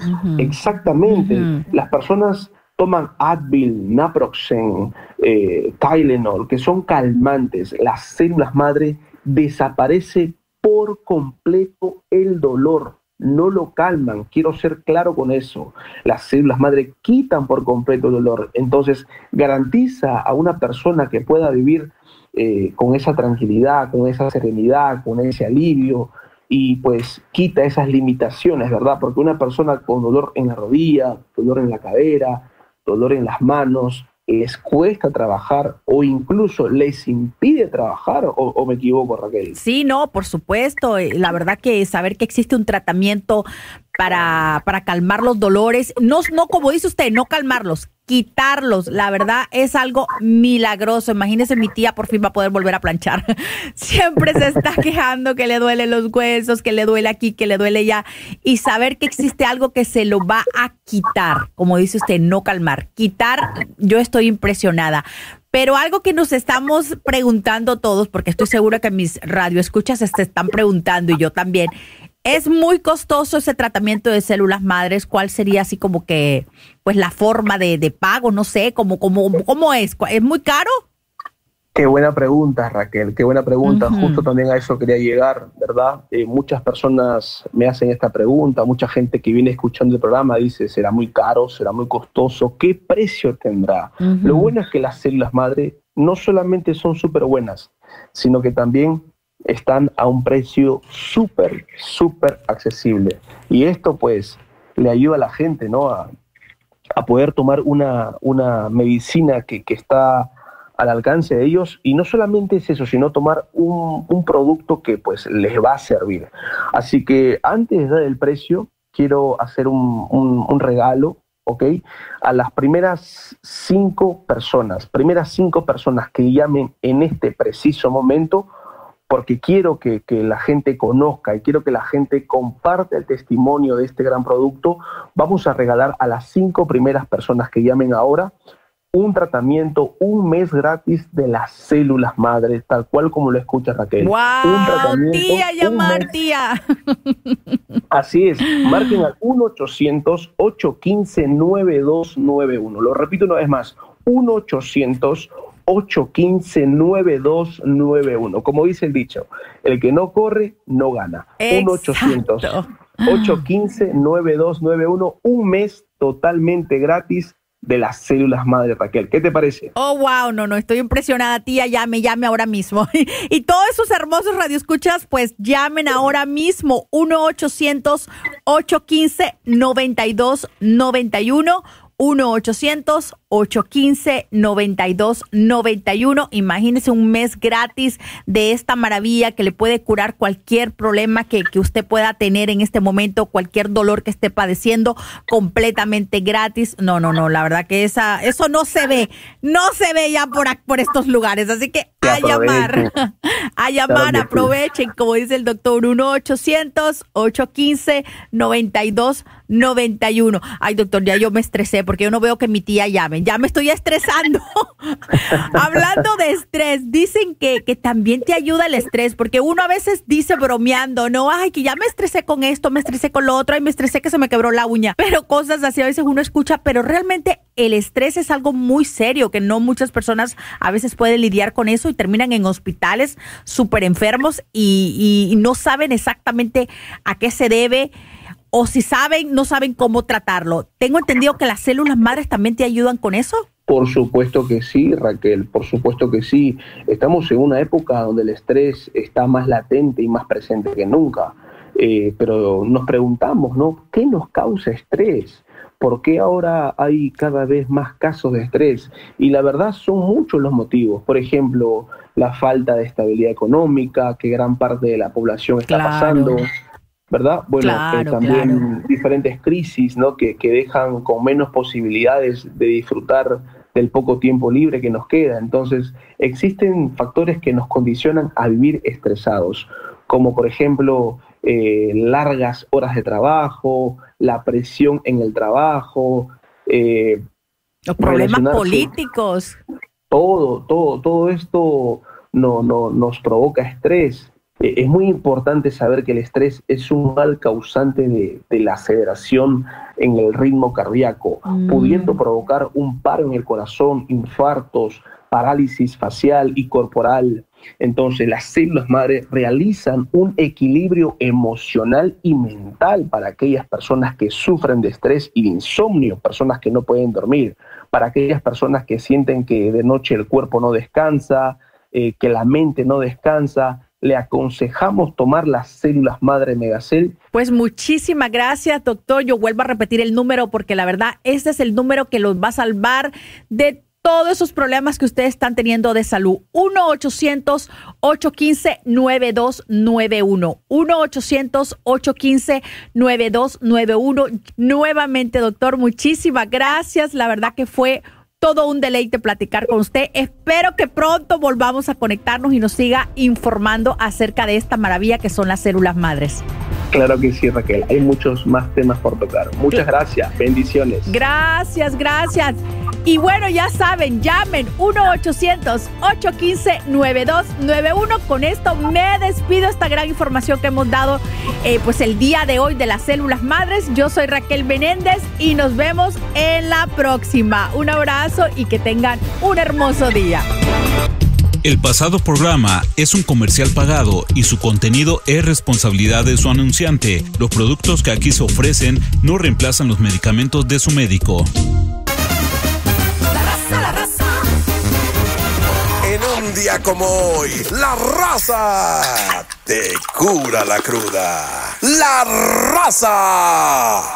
Exactamente. Las personas toman Advil, Naproxen, Tylenol, que son calmantes. Las células madre desaparece por completo el dolor. No lo calman, quiero ser claro con eso. Las células madre quitan por completo el dolor. Entonces, garantiza a una persona que pueda vivir con esa tranquilidad, con esa serenidad, con ese alivio, y pues quita esas limitaciones, ¿verdad? Porque una persona con dolor en la rodilla, dolor en la cadera, dolor en las manos, les cuesta trabajar o incluso les impide trabajar, o me equivoco, Raquel. Sí, no, por supuesto. La verdad que saber que existe un tratamiento para calmar los dolores, no como dice usted, no calmarlos, quitarlos, la verdad es algo milagroso. Imagínese, mi tía por fin va a poder volver a planchar. Siempre se está quejando que le duelen los huesos, que le duele aquí, que le duele allá, y saber que existe algo que se lo va a quitar, como dice usted, no calmar, quitar, yo estoy impresionada. Pero algo que nos estamos preguntando todos, porque estoy segura que mis radioescuchas se están preguntando y yo también, ¿es muy costoso ese tratamiento de células madres? ¿Cuál sería así como que, pues, la forma de pago? No sé, ¿cómo es? ¿Es muy caro? Qué buena pregunta, Raquel, qué buena pregunta. Justo también a eso quería llegar, ¿verdad? Muchas personas me hacen esta pregunta, mucha gente que viene escuchando el programa dice, ¿será muy caro? ¿Será muy costoso? ¿Qué precio tendrá? Lo bueno es que las células madre no solamente son súper buenas, sino que también están a un precio súper accesible. Y esto pues le ayuda a la gente, ¿no? A poder tomar una medicina que está al alcance de ellos, y no solamente es eso, sino tomar un producto que pues les va a servir. Así que antes de dar el precio, quiero hacer un regalo, ¿ok? A las primeras cinco personas que llamen en este preciso momento, porque quiero que la gente conozca y quiero que la gente comparte el testimonio de este gran producto. Vamos a regalar a las 5 primeras personas que llamen ahora un tratamiento, un mes gratis de las células madres, tal cual como lo escucha Raquel. ¡Wow! Un tratamiento, Tía, llamar, tía. Así es, marquen al 1-800-815-9291. Lo repito una vez más, 1-800-815-9291. Como dice el dicho, el que no corre, no gana. 1-800-815-9291, un mes totalmente gratis de las células madre, Raquel. ¿Qué te parece? Oh, wow, no, estoy impresionada, tía, llame ahora mismo. Y todos esos hermosos radioescuchas, pues llamen ahora mismo, 1-800-815-9291, 1-800-815-9291. Imagínese un mes gratis de esta maravilla que le puede curar cualquier problema que usted pueda tener en este momento, cualquier dolor que esté padeciendo, completamente gratis. No, la verdad que eso no se ve ya por estos lugares. Así que a llamar, aprovechen, como dice el doctor, 1-800-815-9291. Ay, doctor, ya yo me estresé porque yo no veo que mi tía llame. Ya me estoy estresando. Hablando de estrés, dicen que también te ayuda el estrés, porque uno a veces dice bromeando, no, ay, que ya me estresé con esto, me estresé con lo otro, ay, me estresé que se me quebró la uña. Pero cosas así a veces uno escucha, pero realmente el estrés es algo muy serio, que no muchas personas a veces pueden lidiar con eso y terminan en hospitales súper enfermos y no saben exactamente a qué se debe, o si saben, no saben cómo tratarlo. Tengo entendido que las células madres también te ayudan con eso. Por supuesto que sí, Raquel, por supuesto que sí. Estamos en una época donde el estrés está más latente y más presente que nunca. Pero nos preguntamos, ¿no? ¿Qué nos causa estrés? ¿Por qué ahora hay cada vez más casos de estrés? Y la verdad son muchos los motivos. Por ejemplo, la falta de estabilidad económica que gran parte de la población está pasando, ¿verdad? Bueno, también diferentes crisis, ¿no? que dejan con menos posibilidades de disfrutar del poco tiempo libre que nos queda. Entonces, existen factores que nos condicionan a vivir estresados, como por ejemplo largas horas de trabajo, la presión en el trabajo, los problemas políticos. Todo esto nos provoca estrés. Es muy importante saber que el estrés es un mal causante de la aceleración en el ritmo cardíaco, pudiendo provocar un paro en el corazón, infartos, parálisis facial y corporal. Entonces, las células madre realizan un equilibrio emocional y mental para aquellas personas que sufren de estrés y de insomnio, personas que no pueden dormir, para aquellas personas que sienten que de noche el cuerpo no descansa, que la mente no descansa. Le aconsejamos tomar las células madre Megacel. Pues muchísimas gracias, doctor. Yo vuelvo a repetir el número porque la verdad, este es el número que los va a salvar de todos esos problemas que ustedes están teniendo de salud. 1-800-815-9291. 1-800-815-9291. Nuevamente, doctor, muchísimas gracias. La verdad que fue todo un deleite platicar con usted. Espero que pronto volvamos a conectarnos y nos siga informando acerca de esta maravilla que son las células madres. Claro que sí, Raquel. Hay muchos más temas por tocar. Muchas gracias. Bendiciones. Gracias, gracias. Y bueno, ya saben, llamen 1-800-815-9291. Con esto me despido esta gran información que hemos dado pues el día de hoy de las células madres. Yo soy Raquel Menéndez y nos vemos en la próxima. Un abrazo y que tengan un hermoso día. El pasado programa es un comercial pagado y su contenido es responsabilidad de su anunciante. Los productos que aquí se ofrecen no reemplazan los medicamentos de su médico. En un día como hoy, la raza te cura la cruda. ¡La raza!